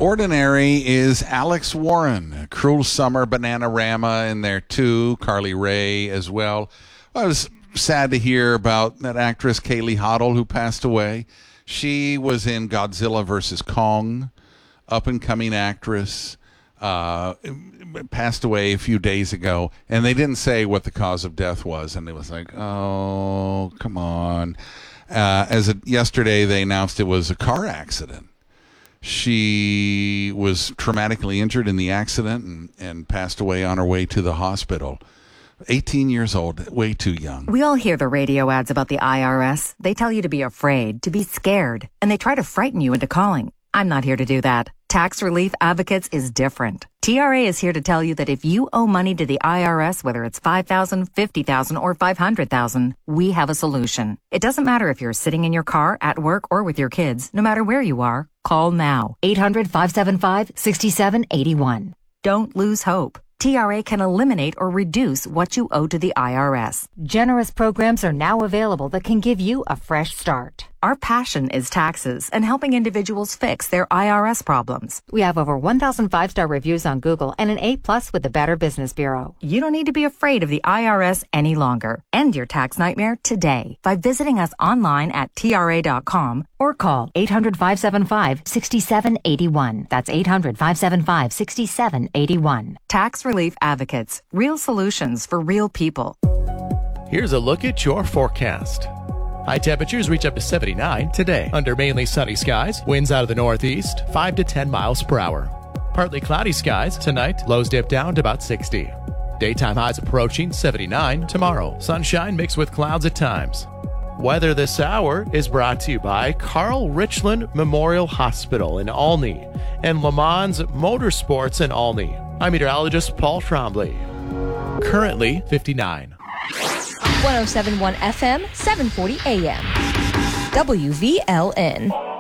Ordinary is Alex Warren. Cruel Summer, Bananarama in there too. Carly Rae as well. I was sad to hear about that actress Kaylee Hoddle who passed away. She was in Godzilla vs. Kong, up-and-coming actress, passed away a few days ago, and they didn't say what the cause of death was, and it was like, oh, come on. Yesterday, they announced it was a car accident. She was traumatically injured in the accident and passed away on her way to the hospital. 18 years old, way too young. We all hear the radio ads about the IRS. They tell you to be afraid, to be scared, and they try to frighten you into calling. I'm not here to do that. Tax Relief Advocates is different. TRA is here to tell you that if you owe money to the IRS, whether it's $5,000, $50,000, or $500,000, we have a solution. It doesn't matter if you're sitting in your car, at work, or with your kids. No matter where you are, call now. 800-575-6781. Don't lose hope. TRA can eliminate or reduce what you owe to the IRS. Generous programs are now available that can give you a fresh start. Our passion is taxes and helping individuals fix their IRS problems. We have over 1,000 5-star reviews on Google and an A+ with the Better Business Bureau. You don't need to be afraid of the IRS any longer. End your tax nightmare today by visiting us online at TRA.com or call 800-575-6781. That's 800-575-6781. Tax Relief Advocates. Real solutions for real people. Here's a look at your forecast. High temperatures reach up to 79 today. Under mainly sunny skies, winds out of the northeast, 5 to 10 miles per hour. Partly cloudy skies tonight, lows dip down to about 60. Daytime highs approaching 79 tomorrow. Sunshine mixed with clouds at times. Weather this hour is brought to you by Carl Richland Memorial Hospital in Olney and Le Mans Motorsports in Olney. I'm meteorologist Paul Trombley. Currently 59. 107.1 FM, 740 AM. WVLN.